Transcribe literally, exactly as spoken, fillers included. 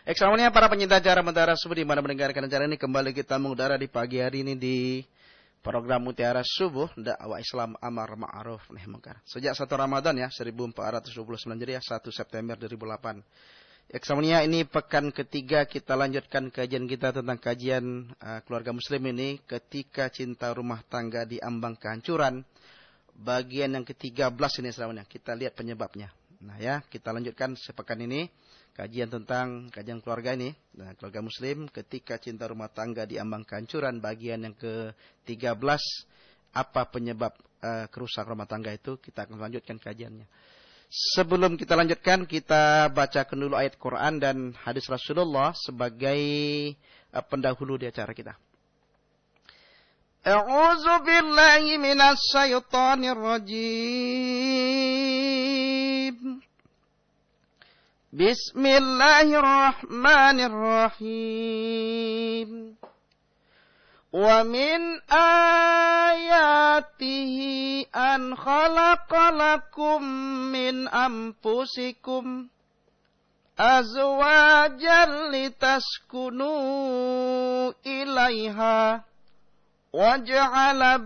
Semuanya para pencinta acara Mutiara Subuh di mana mendengarkan acara ini, kembali kita mengudara di pagi hari ini di program Mutiara Subuh, dakwah Islam amar ma'ruf nahi munkar. Sejak satu Ramadan ya, seribu empat ratus dua puluh sembilan Hijriah, satu September dua ribu delapan. Semuanya ini pekan ketiga kita lanjutkan kajian kita tentang kajian uh, keluarga muslim ini, ketika cinta rumah tangga diambang kehancuran. Bagian yang ketiga belas ini semuanya, kita lihat penyebabnya. Nah ya, kita lanjutkan sepekan ini kajian tentang kajian keluarga ini. Nah, keluarga muslim ketika cinta rumah tangga diambang kehancuran, bagian yang ke tiga belas, apa penyebab uh, kerusakan rumah tangga itu, kita akan lanjutkan kajiannya. Sebelum kita lanjutkan, kita bacakan dulu ayat Quran dan hadis Rasulullah sebagai uh, pendahulu di acara kita. A'udzu billahi minasy syaithanir rajim. Bismillahirrahmanirrahim. Wa min ayatihi an khalaqalakum min anfusikum azwajan litaskunu ilaiha wa ja'ala